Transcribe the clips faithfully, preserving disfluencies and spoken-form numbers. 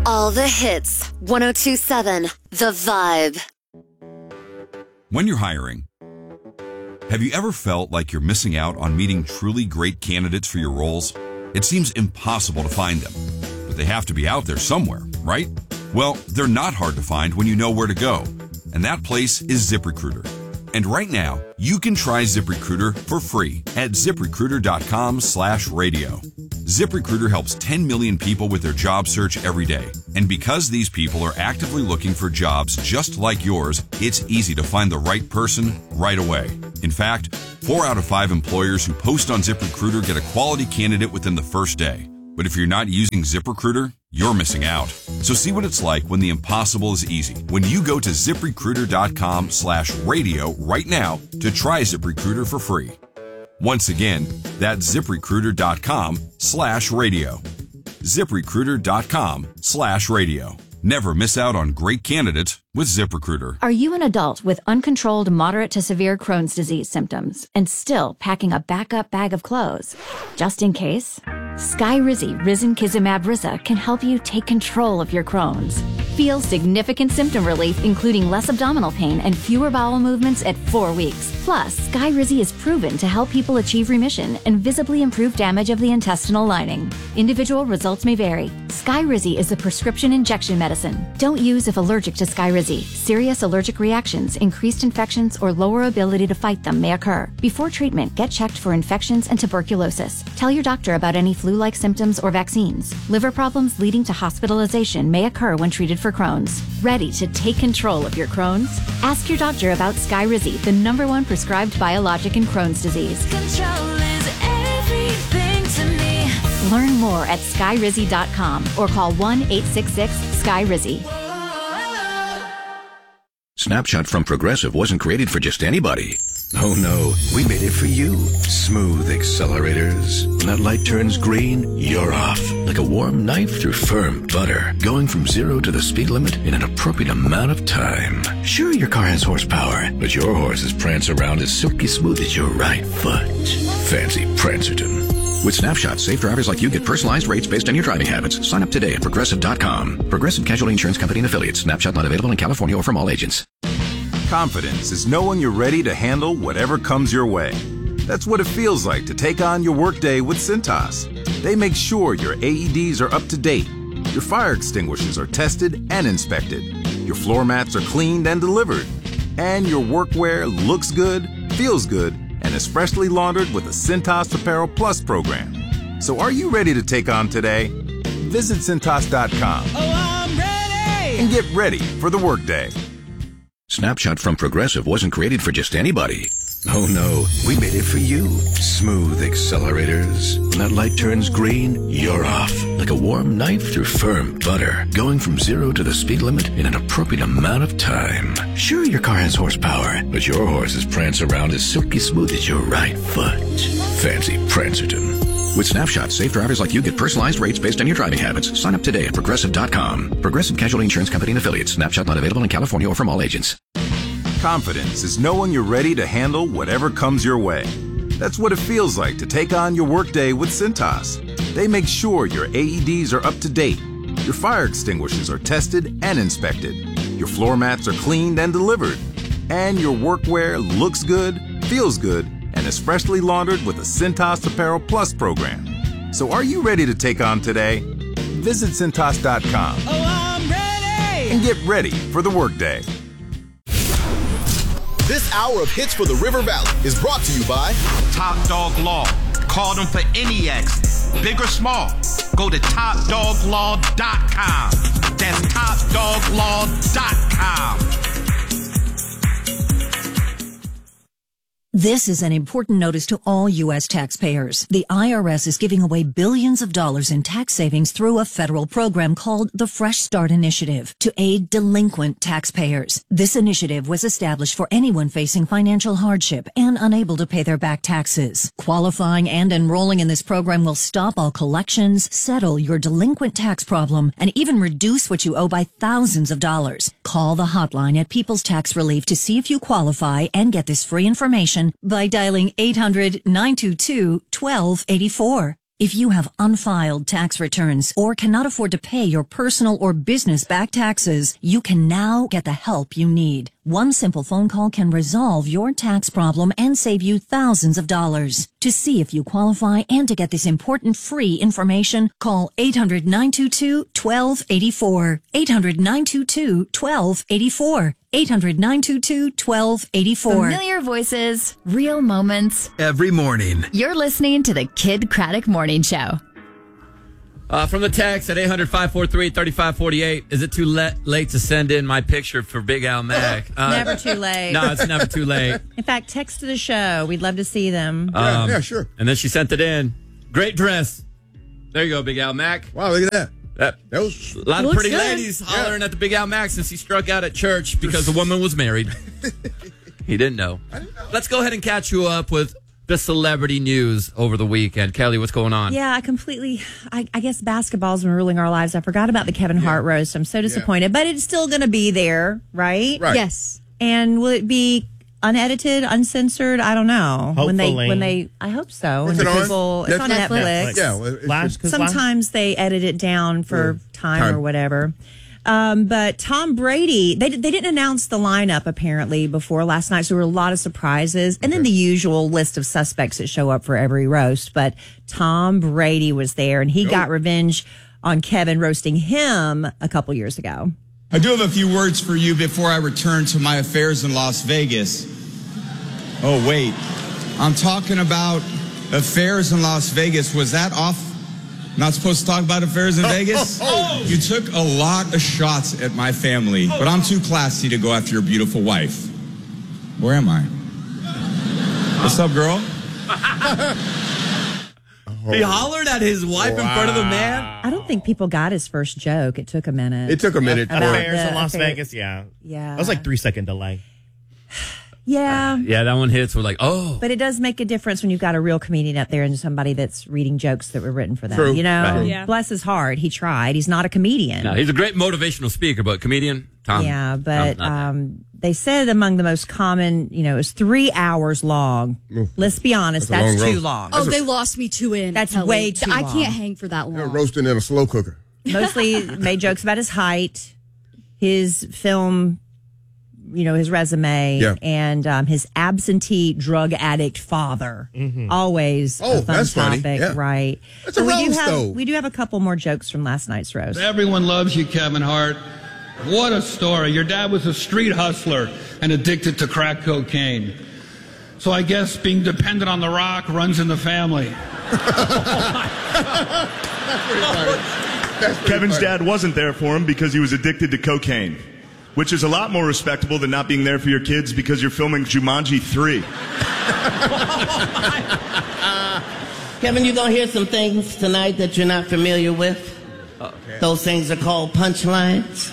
All the hits. one oh two point seven The Vibe. When you're hiring, have you ever felt like you're missing out on meeting truly great candidates for your roles? It seems impossible to find them, but they have to be out there somewhere, right? Well, they're not hard to find when you know where to go, and that place is ZipRecruiter. And right now, you can try ZipRecruiter for free at ZipRecruiter.com slash radio. ZipRecruiter helps ten million people with their job search every day. And because these people are actively looking for jobs just like yours, it's easy to find the right person right away. In fact, four out of five employers who post on ZipRecruiter get a quality candidate within the first day. But if you're not using ZipRecruiter, you're missing out. So see what it's like when the impossible is easy. When you go to ZipRecruiter.com slash radio right now to try ZipRecruiter for free. Once again, that's ZipRecruiter.com slash radio. ZipRecruiter.com slash radio. Never miss out on great candidates with ZipRecruiter. Are you an adult with uncontrolled moderate to severe Crohn's disease symptoms and still packing a backup bag of clothes? Just in case? Skyrizi Risankizumab Riza can help you take control of your Crohn's. Feel significant symptom relief, including less abdominal pain and fewer bowel movements at four weeks. Plus, Skyrizi is proven to help people achieve remission and visibly improve damage of the intestinal lining. Individual results may vary. Skyrizi is a prescription injection medicine. Don't use if allergic to Skyrizi. Serious allergic reactions, increased infections, or lower ability to fight them may occur. Before treatment, get checked for infections and tuberculosis. Tell your doctor about any flu-like symptoms or vaccines. Liver problems leading to hospitalization may occur when treated for Crohn's. Ready to take control of your Crohn's? Ask your doctor about Skyrizi, the number one prescribed biologic in Crohn's disease. Control is everything to me. Learn more at Skyrizi dot com or call one eight six six Skyrizi. Snapshot from Progressive wasn't created for just anybody. Oh no, we made it for you. Smooth accelerators. When that light turns green, you're off. Like a warm knife through firm butter. Going from zero to the speed limit in an appropriate amount of time. Sure, your car has horsepower, but your horses prance around as silky smooth as your right foot. Fancy Prancerton. With Snapshot, safe drivers like you get personalized rates based on your driving habits. Sign up today at Progressive dot com. Progressive Casualty Insurance Company and Affiliates. Snapshot not available in California or from all agents. Confidence is knowing you're ready to handle whatever comes your way. That's what it feels like to take on your workday with Cintas. They make sure your A E Ds are up to date, your fire extinguishers are tested and inspected, your floor mats are cleaned and delivered, and your workwear looks good, feels good, and is freshly laundered with a Cintas Apparel Plus program. So are you ready to take on today? Visit Cintas dot com. Oh, I'm ready! And get ready for the workday. Snapshot from Progressive wasn't created for just anybody. Oh no, we made it for you. Smooth accelerators. When that light turns green, you're off. Like a warm knife through firm butter. Going from zero to the speed limit in an appropriate amount of time. Sure, your car has horsepower, but your horses prance around as silky smooth as your right foot. Fancy Prancerton. With Snapshot, safe drivers like you get personalized rates based on your driving habits. Sign up today at Progressive dot com. Progressive Casualty Insurance Company and Affiliates. Snapshot not available in California or from all agents. Confidence is knowing you're ready to handle whatever comes your way. That's what it feels like to take on your workday with Cintas. They make sure your A E Ds are up to date, your fire extinguishers are tested and inspected, your floor mats are cleaned and delivered, and your workwear looks good, feels good, and is freshly laundered with a Cintas Apparel Plus program. So are you ready to take on today? Visit Cintas dot com. Oh, I'm ready! And get ready for the workday. This hour of hits for the River Valley is brought to you by Top Dog Law. Call them for any accident, big or small. Go to top dog law dot com. That's top dog law dot com. This is an important notice to all U S taxpayers. The I R S is giving away billions of dollars in tax savings through a federal program called the Fresh Start Initiative to aid delinquent taxpayers. This initiative was established for anyone facing financial hardship and unable to pay their back taxes. Qualifying and enrolling in this program will stop all collections, settle your delinquent tax problem, and even reduce what you owe by thousands of dollars. Call the hotline at People's Tax Relief to see if you qualify and get this free information by dialing eight hundred, nine two two, one two eight four. If you have unfiled tax returns or cannot afford to pay your personal or business back taxes, you can now get the help you need. One simple phone call can resolve your tax problem and save you thousands of dollars. To see if you qualify and to get this important free information, call eight hundred, nine two two, one two eight four. eight hundred, nine two two, one two eight four. eight hundred, nine two two, one two eight four. Familiar voices, real moments. Every morning. You're listening to the Kid Craddock Morning Show. Uh, from the text at eight hundred, five four three, three five four eight, is it too le- late to send in my picture for Big Al Mac? Uh, never too late. No, it's never too late. In fact, text to the show. We'd love to see them. Um, Yeah, yeah, sure. And then she sent it in. Great dress. There you go, Big Al Mac. Wow, look at that. That, that was a lot of looks pretty good. ladies hollering yeah. at the Big Al Mac since he struck out at church because the woman was married. He didn't know. didn't know. Let's go ahead and catch you up with the celebrity news over the weekend. Kelly, what's going on? Yeah, I completely, I, I guess basketball's been ruling our lives. I forgot about the Kevin yeah. Hart roast. I'm so disappointed, yeah. but it's still going to be there, right? Right. Yes. And will it be unedited, uncensored? I don't know. Hopefully. When they, when they, I hope so. What's when it on? people, it's on Netflix. Netflix. Yeah. Well, it's, last, Sometimes last... they edit it down for yeah. time, time or whatever. Um, but Tom Brady, they they didn't announce the lineup apparently before last night, so there were a lot of surprises. And okay. then the usual list of suspects that show up for every roast. But Tom Brady was there, and he oh. got revenge on Kevin roasting him a couple years ago. I do have a few words for you before I return to my affairs in Las Vegas. Oh, wait. I'm talking about affairs in Las Vegas. Was that off? Not supposed to talk about affairs in Vegas? Oh. You took a lot of shots at my family, but I'm too classy to go after your beautiful wife. Where am I? What's up, girl? He hollered at his wife wow. in front of the man? I don't think people got his first joke. It took a minute. It took a minute. Affairs in Las affair. Vegas, yeah. Yeah. That was like three second delay. Yeah. Yeah, that one hits. We're like, oh. But it does make a difference when you've got a real comedian up there and somebody that's reading jokes that were written for them. True. You know, Right. yeah. Bless his heart. He tried. He's not a comedian. No, he's a great motivational speaker, but comedian, Tom. Yeah, but Tom's not um, they said among the most common, you know, it was three hours long. Oof. Let's be honest, that's, that's long too roast. long. Oh, they lost me too in. That's Kelly. way too I long. can't hang for that long. They're roasting in a slow cooker. Mostly made jokes about his height, his film, you know, his resume, yeah. and um, his absentee drug addict father. Mm-hmm. Always oh, a fun that's topic, funny. Yeah. right? That's so a we roast, do have though. we do have a couple more jokes from last night's roast. Everyone loves you, Kevin Hart. What a story. Your dad was a street hustler and addicted to crack cocaine. So I guess being dependent on the rock runs in the family. Kevin's funny. dad wasn't there for him because he was addicted to cocaine, which is a lot more respectable than not being there for your kids because you're filming Jumanji three. Kevin, you're going to hear some things tonight that you're not familiar with. Okay. Those things are called punchlines.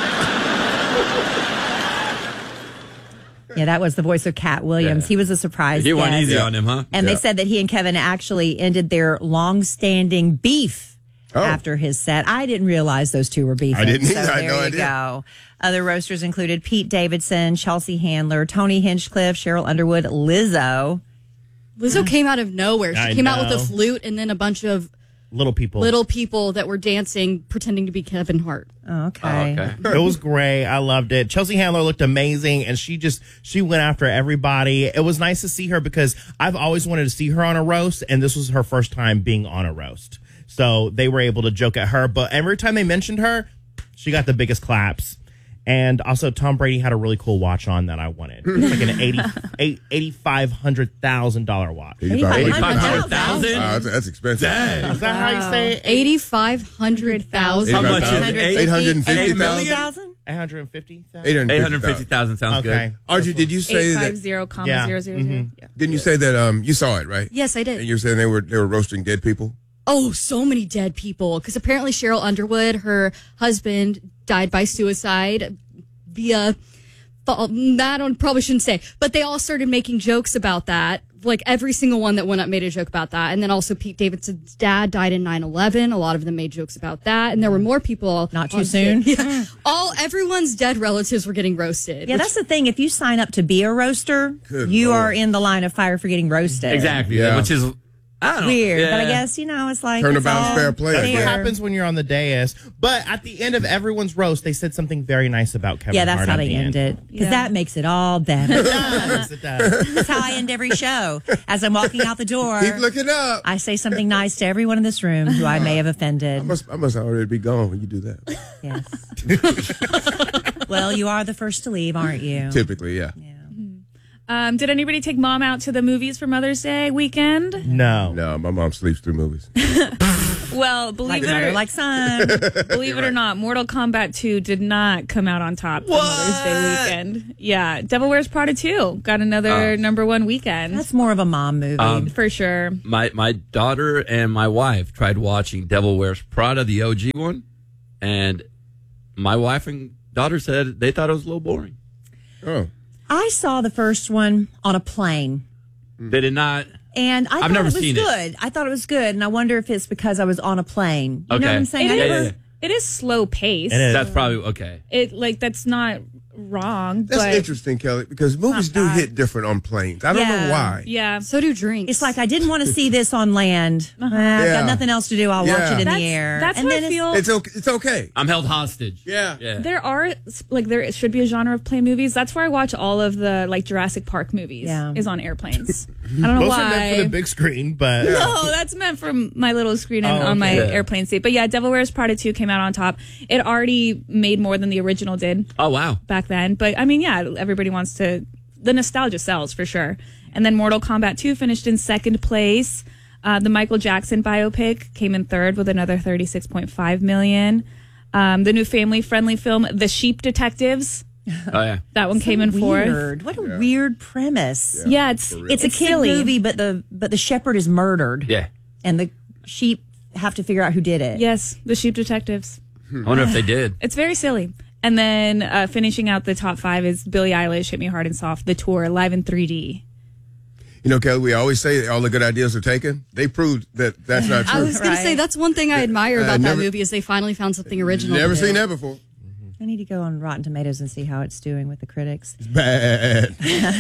Yeah, that was the voice of Cat Williams. Yeah. He was a surprise You went guest. easy on him, huh? And Yeah. they said that he and Kevin actually ended their long-standing beef Oh. after his set. I didn't realize those two were beefing. I didn't so either. I had there no you idea. go. Other roasters included Pete Davidson, Chelsea Handler, Tony Hinchcliffe, Cheryl Underwood, Lizzo. Lizzo came out of nowhere. She I came out with know. a flute and then a bunch of Little people. little people that were dancing, pretending to be Kevin Hart. Oh, okay. Oh, okay. It was great. I loved it. Chelsea Handler looked amazing, and she just she went after everybody. It was nice to see her because I've always wanted to see her on a roast, and this was her first time being on a roast. So they were able to joke at her, but every time they mentioned her, she got the biggest claps. And also, Tom Brady had a really cool watch on that I wanted. It was like an eighty, eight, eighty-five hundred thousand dollar watch. eighty-five hundred thousand Uh, that's, that's expensive. Dang. Is that how you say it? eighty-five hundred thousand. How much is it? eight hundred fifty thousand? eight hundred fifty thousand? eight hundred fifty thousand sounds Okay. good. Audrey, did you say eight that? five zero comma Yeah. zero zero zero. Mhm. Yeah. Didn't you say that um, you saw it, right? Yes, I did. And you're saying they were they were roasting dead people? Oh, so many dead people. Because apparently Cheryl Underwood, her husband, died by suicide via... That I probably shouldn't say. But they all started making jokes about that. Like every single one that went up made a joke about that. And then also Pete Davidson's dad died in nine eleven. A lot of them made jokes about that. And there were more people. Not too on soon. stage. Yeah. All everyone's dead relatives were getting roasted. Yeah, which- that's the thing. If you sign up to be a roaster, Good you Lord. are in the line of fire for getting roasted. Exactly. Yeah. Which is I don't Weird, yeah. but I guess, you know, it's like Turnabout's it's all fair play. That's what fair. happens when you're on the dais. But at the end of everyone's roast, they said something very nice about Kevin Yeah, that's Hart how at they the end end. it. Because that makes it all better. It does. It does. That's how I end every show. As I'm walking out the door, Keep looking up. I say something nice to everyone in this room who I may have offended. I must, I must already be gone when you do that. Yes. Well, you are the first to leave, aren't you? Typically, yeah. Um, did anybody take mom out to the movies for Mother's Day weekend? No. No, my mom sleeps through movies. Well, believe Like it mother, or like son. believe it or not, Mortal Kombat two did not come out on top for Mother's Day weekend. Yeah, Devil Wears Prada two got another Oh. number one weekend. That's more of a mom movie. Um, for sure. My my daughter and my wife tried watching Devil Wears Prada, the O G one, and my wife and daughter said they thought it was a little boring. Oh. I saw the first one on a plane. They did not. And I I've thought never it was seen it. good. I thought it was good. And I wonder if it's because I was on a plane. You Okay. know what I'm saying? It I is, never- yeah, yeah. it is slow paced. It is. That's probably okay. It like that's not wrong. That's but interesting, Kelly, because movies do bad. hit different on planes. I don't Yeah. know why. Yeah. So do drinks. It's like I didn't want to see this on land. Uh, I've Yeah. got nothing else to do. I'll watch Yeah. it in That's- the air. that's and what then I it's- feel. It's okay. It's okay. I'm held hostage. Yeah. Yeah. There are like there should be a genre of play movies. That's where I watch all of the like Jurassic Park movies. Yeah. Is on airplanes. I don't know Those why. are meant for the big screen, but No, that's meant for my little screen and Oh, on my okay. Yeah. airplane seat. But yeah, Devil Wears Prada two came out on top. It already made more than the original did Oh wow. back then. But I mean, yeah, everybody wants to. The nostalgia sells for sure. And then Mortal Kombat two finished in second place. Uh, the Michael Jackson biopic came in third with another thirty-six point five million. Um, the new family-friendly film, The Sheep Detectives. Oh yeah. That one So came in fourth. weird. What a weird premise. Yeah, it's It's a it's kid silly. movie, but the but the shepherd is murdered, Yeah. and the sheep have to figure out who did it. Yes, The Sheep Detectives. I wonder if they did. It's very silly. And then uh, finishing out the top five is Billie Eilish, Hit Me Hard and Soft, the tour, live in three D. You know, Kelly, we always say all the good ideas are taken. They proved that that's not true. I was going to say that's one thing I admire Uh, about never- that movie is they finally found something original. Never to do. seen that before. I need to go on Rotten Tomatoes and see how it's doing with the critics. It's bad.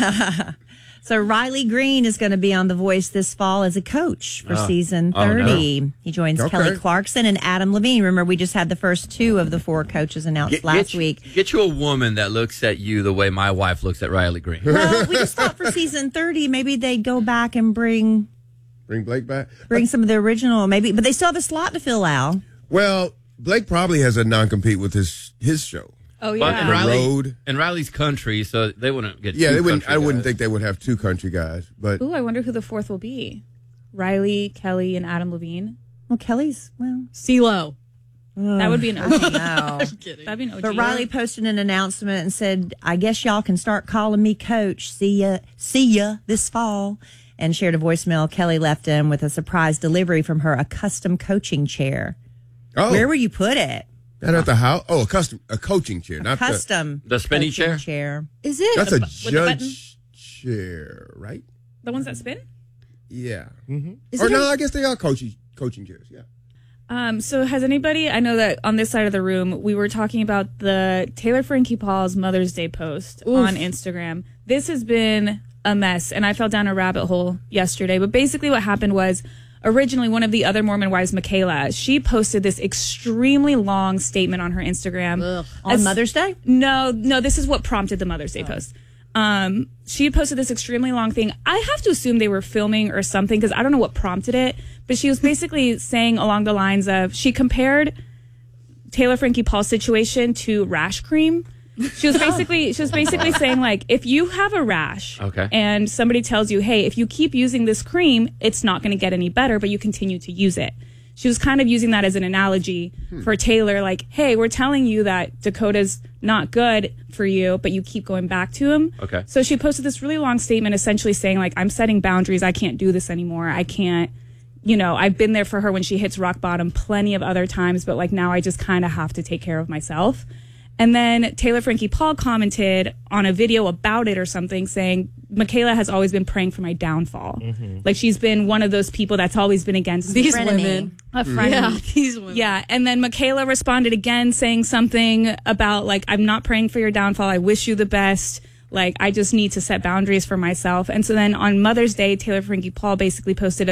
So Riley Green is going to be on The Voice this fall as a coach for Oh. season Oh, no. thirty. He joins Okay. Kelly Clarkson and Adam Levine. Remember, we just had the first two of the four coaches announced Get, last get you, week. Get you a woman that looks at you the way my wife looks at Riley Green. Well, we just thought for season thirty, maybe they'd go back and bring Bring Blake back. bring some of the original, maybe, but they still have a slot to fill out. Well, Blake probably has a non-compete with his his show. Oh, But yeah. in, Riley, Road. in Riley's country, so they wouldn't get. Yeah, two they wouldn't. country I wouldn't guys. think they would have two country guys, but Ooh, I wonder who the fourth will be. Riley, Kelly, and Adam Levine. Well, Kelly's, well, CeeLo. That would be an I O G. don't know. That'd be an O G. But Riley posted an announcement and said, I guess y'all can start calling me coach. See ya, see ya this fall. And shared a voicemail Kelly left him with a surprise delivery from her, a custom coaching chair. oh, Where will you put it? not at the house. Oh, a custom, a coaching chair, A not custom The spinny coaching chair? chair. Is it? The, that's a the button? judge chair, right? The ones that spin? Yeah. Is Or it no, a- I guess they are coaching coaching chairs. Yeah. Um, so has anybody, I know that on this side of the room, we were talking about the Taylor Frankie Paul's Mother's Day post Oof. on Instagram. This has been a mess, and I fell down a rabbit hole yesterday. But basically what happened was, originally one of the other Mormon wives, Michaela, she posted this extremely long statement on her Instagram. Ugh. On As- Mother's Day? No, no, this is what prompted the Mother's Day post. Um, she posted this extremely long thing. I have to assume they were filming or something because I don't know what prompted it, but she was basically saying along the lines of, she compared Taylor Frankie Paul's situation to rash cream. She was basically she was basically saying, like, if you have a rash Okay. and somebody tells you, hey, if you keep using this cream, it's not going to get any better, but you continue to use it. She was kind of using that as an analogy Hmm. for Taylor, like, hey, we're telling you that Dakota's not good for you, but you keep going back to him. Okay. So she posted this really long statement essentially saying, like, I'm setting boundaries. I can't do this anymore. I can't, you know, I've been there for her when she hits rock bottom plenty of other times, but like now I just kind of have to take care of myself. And then Taylor Frankie Paul commented on a video about it or something saying, Michaela has always been praying for my downfall. Like she's been one of those people that's always been against These me. women. A friend. Yeah, these women. Yeah. And then Michaela responded again saying something about like, I'm not praying for your downfall. I wish you the best. Like, I just need to set boundaries for myself. And so then on Mother's Day, Taylor Frankie Paul basically posted a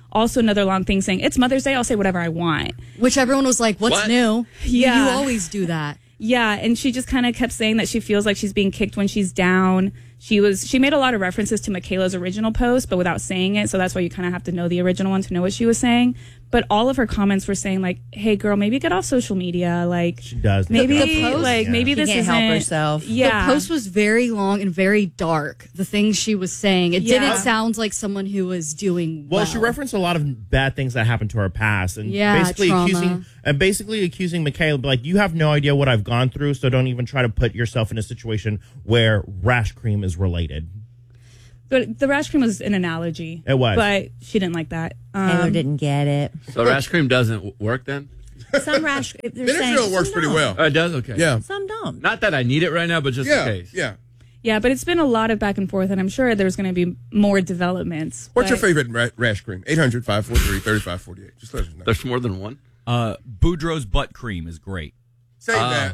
also another long thing saying, it's Mother's Day, I'll say whatever I want. Which everyone was like, what's What? new? Yeah. You always do that. Yeah, and she just kind of kept saying that she feels like she's being kicked when she's down. She was she made a lot of references to Michaela's original post, but without saying it. So that's why you kind of have to know the original one to know what she was saying. But all of her comments were saying like, "Hey, girl, maybe get off social media." Like she does. Maybe The- the post- like maybe She this can't isn't help herself. Yeah, The post was very long and very dark. The things she was saying, it Yeah. didn't sound like someone who was doing well. Well, she referenced a lot of bad things that happened to her past, and Yeah, basically trauma. accusing and basically accusing Michaela, like, you have no idea what I've gone through, so don't even try to put yourself in a situation where rash cream is related. But the rash cream was an analogy. It was. But she didn't like that. Taylor Um, didn't get it. So rash cream doesn't w- work then? Some rash. They're Benadryl saying, works some pretty don't. well. Oh, it does? Okay. Yeah. Some don't. Not that I need it right now, but just Yeah, in case. yeah. Yeah, but it's been a lot of back and forth, and I'm sure there's going to be more developments. What's your But- favorite ra- rash cream? eight hundred, five four three, three five four eight. Just let us know. There's more than one? Uh, Boudreaux's butt cream is great. Say Uh, that.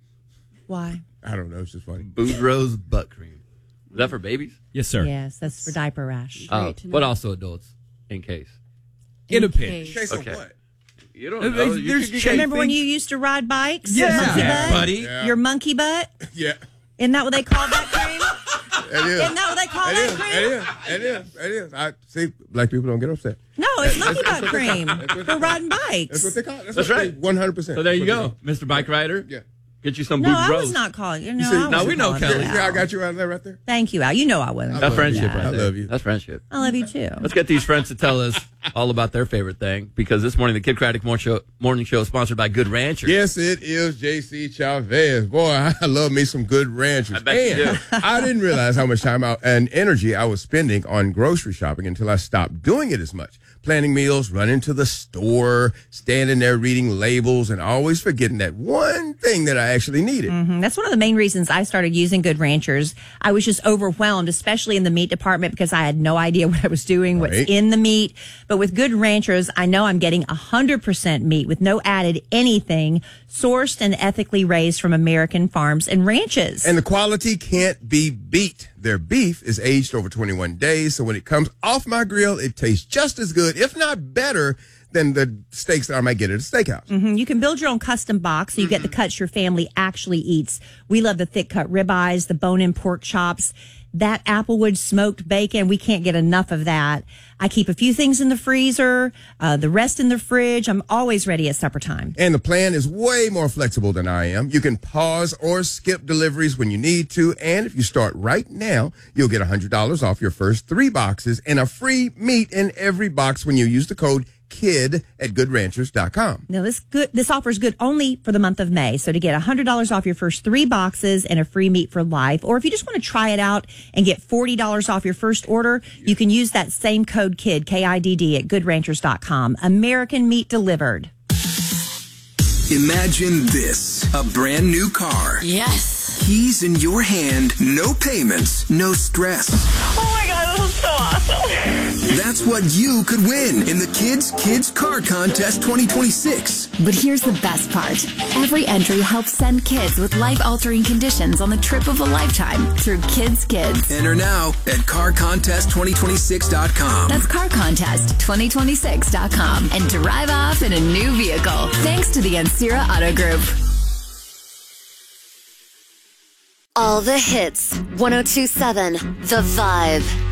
Why? I don't know. It's just funny. Boudreaux's butt cream. Is that for babies? Yes, sir. Yes, that's for diaper rash. Oh, but also adults, in case. In a pinch. Case of Okay. what? You don't Uh, know. there's- You there's could get- cha- Remember when you used to ride bikes? Yeah, Your monkey yeah, butt? buddy. Yeah. Your monkey butt? Yeah. Isn't that what they call that cream? It is. Isn't that what they call It that is. cream? It is. It is. It is. I see. Black people don't get upset. No, it's monkey That's- butt that's what they cream call- that's what they for riding bikes. That's what they call it. That's, That's what right. One hundred percent. So there you go, Mister Bike Rider. Yeah. Get you some No, I Boudreaux's. was not calling you. No, see- I No, wasn't we know calling Kelly. you See how I out. got you out there right there? Thank you, Al. You know I wasn't. That's calling friendship you right out. there. I love you. That's friendship. I love you too. Let's get these friends to tell us all about their favorite thing, because this morning the Kid Craddock Morning Show, morning show is sponsored by Good Ranchers. Yes, it is J C Chavez. Boy, I love me some Good Ranchers. I bet you And I didn't realize how much time I, and energy I was spending on grocery shopping until I stopped doing it as much. Planning meals, running to the store, standing there reading labels, and always forgetting that one thing that I actually needed. Mhm. That's one of the main reasons I started using Good Ranchers. I was just overwhelmed, especially in the meat department, because I had no idea what I was doing, what's Right. in the meat. But with Good Ranchers, I know I'm getting one hundred percent meat with no added anything, sourced and ethically raised from American farms and ranches. And the quality can't be beat. Their beef is aged over twenty-one days, so when it comes off my grill, it tastes just as good, if not better, than the steaks that I might get at a steakhouse. Mhm. You can build your own custom box so you get the cuts your family actually eats. We love the thick cut ribeyes, the bone in pork chops, that Applewood smoked bacon. We can't get enough of that. I keep a few things in the freezer, uh, the rest in the fridge. I'm always ready at supper time. And the plan is way more flexible than I am. You can pause or skip deliveries when you need to. And if you start right now, you'll get one hundred dollars off your first three boxes and a free meat in every box when you use the code KID at good ranchers dot com. Now, this good this offer is good only for the month of May. So to get one hundred dollars off your first three boxes and a free meat for life, or if you just want to try it out and get forty dollars off your first order, you can use that same code KID, K I D D, at good ranchers dot com. American meat delivered. Imagine this, a brand new car. Yes. Keys in your hand, no payments, no stress. Oh my God, this is so awesome. That's what you could win in the Kids Kids Car Contest twenty twenty-six. But here's the best part. Every entry helps send kids with life-altering conditions on the trip of a lifetime through Kids Kids. Enter now at car contest twenty twenty-six dot com. That's car contest twenty twenty-six dot com and drive off in a new vehicle. Thanks to the Ancira Auto Group. All the hits. one oh two point seven The Vibe.